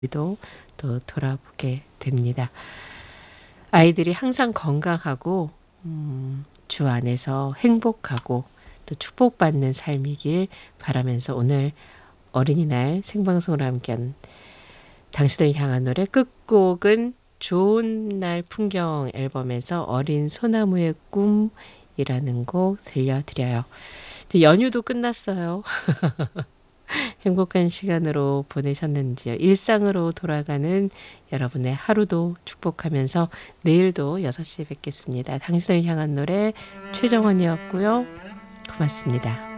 또 돌아보게 됩니다. 아이들이 항상 건강하고 주 안에서 행복하고 또 축복받는 삶이길 바라면서 오늘 어린이날 생방송으로 함께한 당신을 향한 노래 끝곡은 좋은 날 풍경 앨범에서 어린 소나무의 꿈이라는 곡 들려드려요. 이제 연휴도 끝났어요. 행복한 시간으로 보내셨는지요? 일상으로 돌아가는 여러분의 하루도 축복하면서 내일도 6시에 뵙겠습니다. 당신을 향한 노래 최정원이었고요. 고맙습니다.